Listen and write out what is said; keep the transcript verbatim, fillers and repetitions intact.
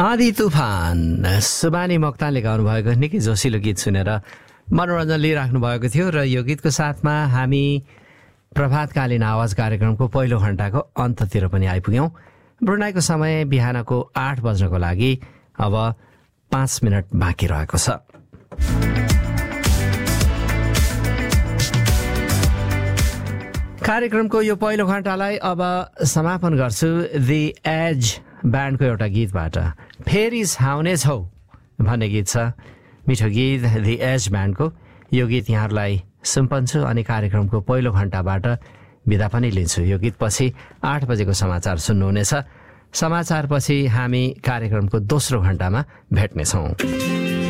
आधी तुफान सुबानी मोक्तानले गाउनु भएको निकै जोसिलो गीत सुनेर मनोरञ्जन लिइराख्नु भएको थियो र यो गीतको साथमा हामी प्रभातकालीन आवाज कार्यक्रमको पहिलो घण्टाको अन्ततिर पनि आइपुग्यौँ। ब्रुनाईको समय बिहानको आठ बज्नको लागि अब पाँच मिनट बाँकी रहेको छ। कार्यक्रमको यो पहिलो घण्टालाई अब समापन गर्छु दि एज ब्यान्डको एउटा गीतबाट। फेरि छाउने छौ भन्ने गीत छ, मिठो गीत दि एज ब्यान्डको। यो गीत यहाँहरूलाई सुम्पन्छु अनि कार्यक्रमको पहिलो घण्टाबाट बिदा पनि लिन्छु। यो गीत पछि आठ बजेको समाचार सुन्नुहुनेछ। समाचारपछि हामी कार्यक्रमको दोस्रो घण्टामा भेट्नेछौँ।